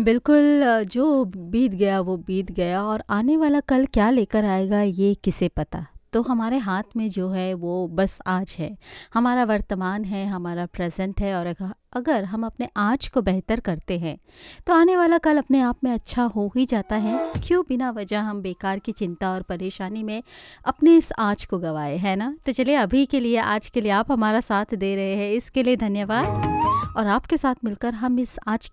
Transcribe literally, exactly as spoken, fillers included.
बिल्कुल अ, जो बीत गया वो बीत गया और आने वाला कल क्या लेकर आएगा ये किसे पता। तो हमारे हाथ में जो है वो बस आज है। हमारा वर्तमान है, हमारा प्रेज़ेंट है और अग अगर हम अपने आज को बेहतर करते हैं, तो आने वाला कल अपने आप में अच्छा हो ही जाता है। क्यों बिना वजह हम बेकार की चिंता और परेशानी में अपने इस आज को गँवाएँ, है ना? तो चलिए अभी के लिए, आज के लिए आप हमारा साथ दे रहे हैं, इसके लिए धन्यवाद और आपके साथ मिलकर हम इस आज